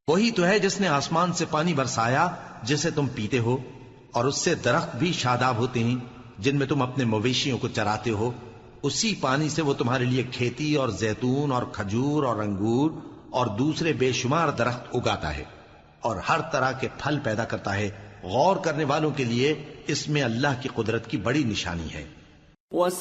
वही तो है जिसने आसमान से पानी बरसाया जिसे तुम पीते हो, और उससे दरख्त भी शादाब होते हैं जिनमें तुम अपने मवेशियों को चराते हो। उसी पानी से वो तुम्हारे लिए खेती और जैतून और खजूर और अंगूर और दूसरे बेशुमार दरख्त उगाता है और हर तरह के फल पैदा करता है। गौर करने वालों के लिए इसमें अल्लाह की कुदरत की बड़ी निशानी है।